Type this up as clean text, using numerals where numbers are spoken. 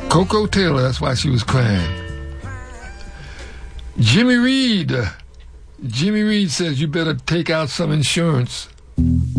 Coco Taylor, that's why she was crying. Jimmy Reed. Jimmy Reed says you better take out some insurance.